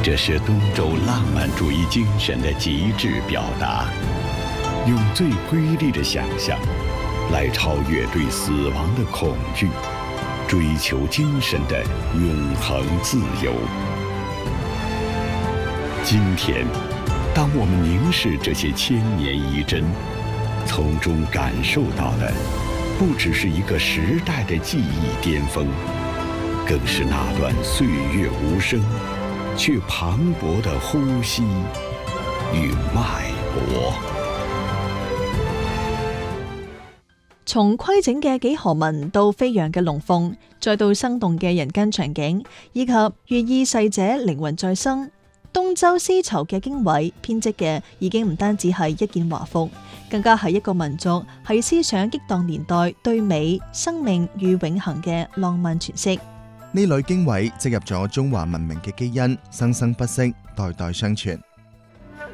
这是东周浪漫主义精神的极致表达，用最瑰丽的想象来超越对死亡的恐惧，追求精神的永恒自由。今天，当我们凝视这些千年一针，从中感受到的不只是一个时代的记忆巅峰，更是那段岁月无声却磅礴的呼吸与脉搏。 從規整嘅幾何紋到飛揚嘅龍鳳，再到生動嘅人間場景，以及寓意逝者靈魂再生，東周絲綢嘅經緯編織嘅已經唔單止係一件華服，更加係一個民族喺思想激盪年代對美、生命與永恆嘅浪漫詮釋。 呢類經緯植入咗中華文明嘅基因，生生不息，代代相傳。